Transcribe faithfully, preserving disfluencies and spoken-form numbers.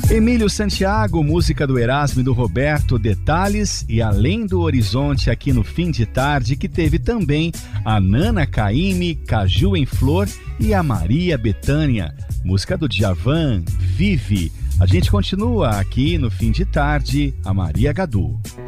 Emílio Santiago, música do Erasmo e do Roberto, Detalhes e Além do Horizonte aqui no Fim de Tarde, que teve também a Nana Caymmi, Caju em Flor e a Maria Bethânia, música do Djavan, Vive. A gente continua aqui no Fim de Tarde, a Maria Gadu.